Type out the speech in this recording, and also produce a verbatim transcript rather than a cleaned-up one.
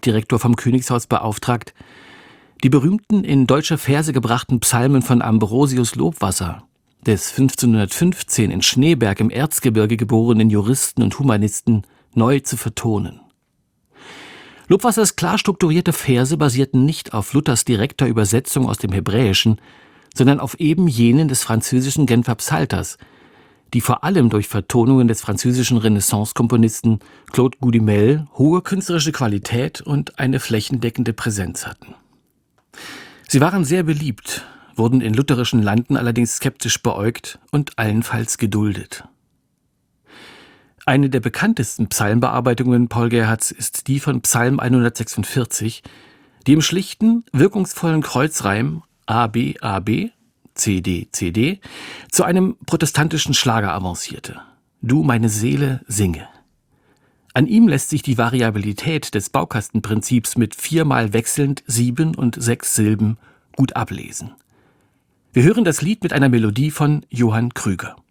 Direktor vom Königshaus, beauftragt, die berühmten in deutsche Verse gebrachten Psalmen von Ambrosius Lobwasser, des fünfzehnhundertfünfzehn in Schneeberg im Erzgebirge geborenen Juristen und Humanisten, neu zu vertonen. Lobwassers klar strukturierte Verse basierten nicht auf Luthers direkter Übersetzung aus dem Hebräischen, sondern auf eben jenen des französischen Genfer Psalters, die vor allem durch Vertonungen des französischen Renaissance-Komponisten Claude Goudimel hohe künstlerische Qualität und eine flächendeckende Präsenz hatten. Sie waren sehr beliebt, wurden in lutherischen Landen allerdings skeptisch beäugt und allenfalls geduldet. Eine der bekanntesten Psalmbearbeitungen Paul Gerhardts ist die von Psalm hundertsechsundvierzig, die im schlichten, wirkungsvollen Kreuzreim A B A B, C D C D zu einem protestantischen Schlager avancierte. Du, meine Seele, singe. An ihm lässt sich die Variabilität des Baukastenprinzips mit viermal wechselnd sieben und sechs Silben gut ablesen. Wir hören das Lied mit einer Melodie von Johann Krüger.